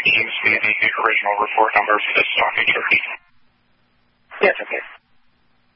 seems to be the original report number for this stock in Turkey. Yes, okay.